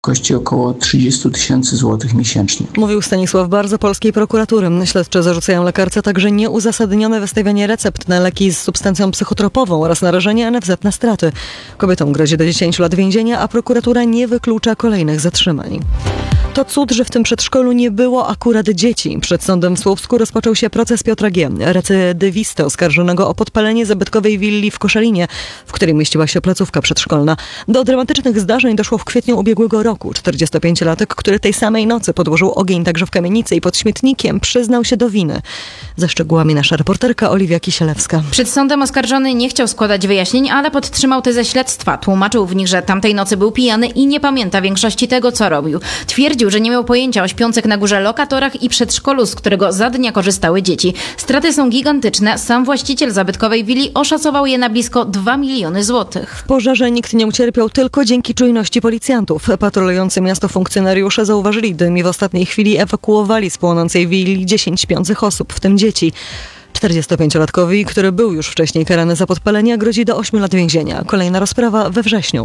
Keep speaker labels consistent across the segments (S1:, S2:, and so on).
S1: wysokości około 30 000 złotych miesięcznie.
S2: Mówił Stanisław Bardzo, polskiej prokuratury. Śledczy zarzucają lekarce także nieuzasadnione wystawianie recept na leki z substancją psychotropową oraz narażenie NFZ na straty. Kobietom grozi do 10 lat więzienia, a prokuratura nie wyklucza kolejnych zatrzymań. To cud, że w tym przedszkolu nie było akurat dzieci. Przed sądem w Słupsku rozpoczął się proces Piotra G., recydywisty oskarżonego o podpalenie zabytkowej willi w Koszalinie, w której mieściła się placówka przedszkolna. Do dramatycznych zdarzeń doszło w kwietniu ubiegłego roku. 45-latek, który tej samej nocy podłożył ogień także w kamienicy i pod śmietnikiem, przyznał się do winy. Ze szczegółami nasza reporterka Oliwia Kisielewska.
S3: Przed sądem oskarżony nie chciał składać wyjaśnień, ale podtrzymał tezę śledztwa. Tłumaczył w nich, że tamtej nocy był pijany i nie pamięta większości tego, co robił. Twierdził, że nie miał pojęcia o śpiących na górze lokatorach i przedszkolu, z którego za dnia korzystały dzieci. Straty są gigantyczne. Sam właściciel zabytkowej willi oszacował je na blisko 2 miliony złotych.
S2: W pożarze nikt nie ucierpiał tylko dzięki czujności policjantów. Patrolujący miasto funkcjonariusze zauważyli dym i w ostatniej chwili ewakuowali z płonącej willi 10 śpiących osób, w tym dzieci. 45-latkowi, który był już wcześniej karany za podpalenie, grozi do 8 lat więzienia. Kolejna rozprawa we wrześniu.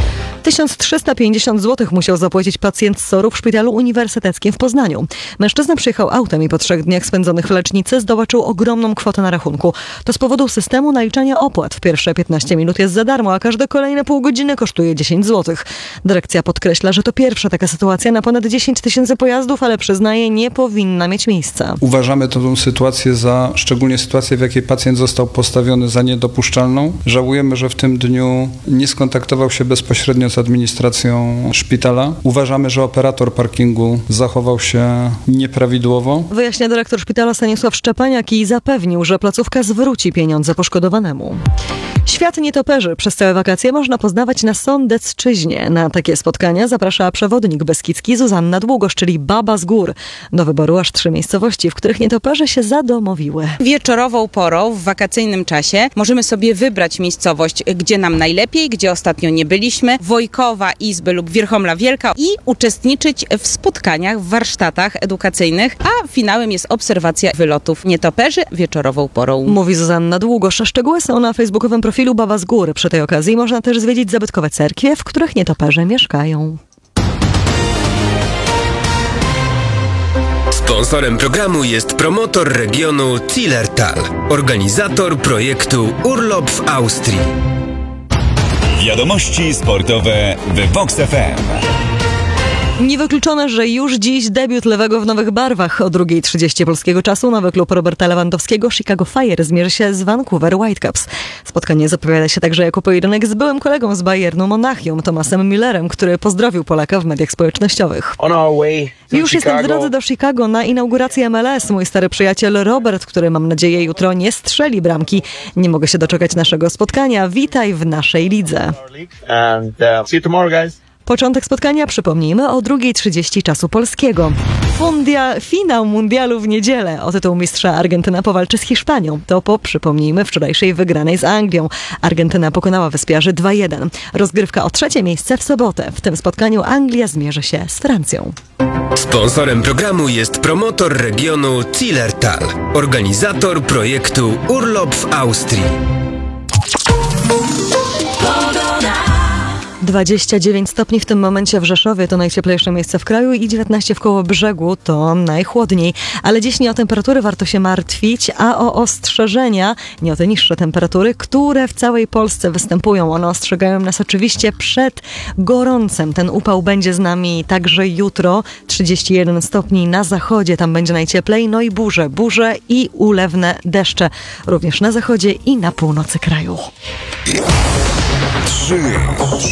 S2: 1350 zł musiał zapłacić pacjent z SOR-u w szpitalu uniwersyteckim w Poznaniu. Mężczyzna przyjechał autem i po 3 dniach spędzonych w lecznicy zdołaczył ogromną kwotę na rachunku. To z powodu systemu naliczania opłat. W pierwsze 15 minut jest za darmo, a każde kolejne pół godziny kosztuje 10 zł. Dyrekcja podkreśla, że to pierwsza taka sytuacja na ponad 10 000 pojazdów, ale przyznaje, nie powinna mieć miejsca.
S4: Uważamy tę sytuację szczególnie sytuację, w jakiej pacjent został postawiony, za niedopuszczalną. Żałujemy, że w tym dniu nie skontaktował się bezpośrednio z administracją szpitala. Uważamy, że operator parkingu zachował się nieprawidłowo.
S2: Wyjaśnia dyrektor szpitala Stanisław Szczepaniak i zapewnił, że placówka zwróci pieniądze poszkodowanemu. Świat nietoperzy przez całe wakacje można poznawać na Sądecczyźnie. Na takie spotkania zaprasza przewodnik beskidzki Zuzanna Długosz, czyli Baba z Gór. Do wyboru aż 3 miejscowości, w których nietoperze się zadomowiły.
S5: Wieczorową porą, w wakacyjnym czasie możemy sobie wybrać miejscowość, gdzie nam najlepiej, gdzie ostatnio nie byliśmy, Wojkowa, Izby lub Wierchomla Wielka i uczestniczyć w spotkaniach, w warsztatach edukacyjnych, a finałem jest obserwacja wylotów nietoperzy wieczorową porą.
S2: Mówi Zuzanna Długosz. Szczegóły są na facebookowym profilu Baba z Gór. Przy tej okazji można też zwiedzić zabytkowe cerkwie, w których nietoperze mieszkają.
S6: Sponsorem programu jest promotor regionu Zillertal, organizator projektu Urlop w Austrii.
S7: Wiadomości sportowe w Vox FM.
S2: Niewykluczone, że już dziś debiut lewego w nowych barwach. O 2:30 polskiego czasu nowy klub Roberta Lewandowskiego Chicago Fire zmierzy się z Vancouver Whitecaps. Spotkanie zapowiada się także jako pojedynek z byłym kolegą z Bayernu Monachium, Thomasem Müllerem, który pozdrowił Polaka w mediach społecznościowych. Już jestem w drodze do Chicago na inaugurację MLS. Mój stary przyjaciel Robert, który mam nadzieję jutro nie strzeli bramki. Nie mogę się doczekać naszego spotkania. Witaj w naszej lidze. Początek spotkania, przypomnijmy, o 2:30 czasu polskiego. Finał mundialu w niedzielę. O tytuł mistrza Argentyna powalczy z Hiszpanią. To po, przypomnijmy, wczorajszej wygranej z Anglią. Argentyna pokonała wyspiarzy 2-1. Rozgrywka o 3. miejsce w sobotę. W tym spotkaniu Anglia zmierzy się z Francją.
S6: Sponsorem programu jest promotor regionu Zillertal, organizator projektu Urlop w Austrii.
S2: 29 stopni w tym momencie w Rzeszowie, to najcieplejsze miejsce w kraju, i 19 w Kołobrzegu, to najchłodniej. Ale dziś nie o temperatury warto się martwić, a o ostrzeżenia, nie o te niższe temperatury, które w całej Polsce występują. One ostrzegają nas oczywiście przed gorącem. Ten upał będzie z nami także jutro. 31 stopni na zachodzie, tam będzie najcieplej, no i burze i ulewne deszcze. Również na zachodzie i na północy kraju.
S7: 3,